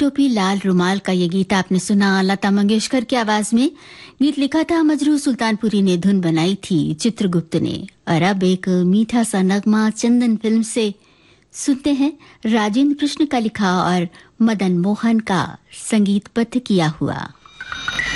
टोपी लाल रुमाल का ये गीत आपने सुना लता मंगेशकर की आवाज में। गीत लिखा था मजरू सुल्तानपुरी ने, धुन बनाई थी चित्रगुप्त ने। और अब एक मीठा सा नगमा चंदन फिल्म से सुनते हैं, राजेंद्र कृष्ण का लिखा और मदन मोहन का संगीतबद्ध किया हुआ।